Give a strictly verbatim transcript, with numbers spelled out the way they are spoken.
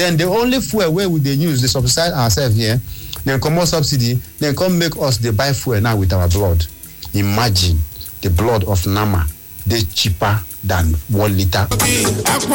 Then the only fuel where we they use, they subsidize ourselves here, then come more subsidy, then come make us they buy fuel now with our blood. Imagine the blood of Nama, they cheaper than one liter.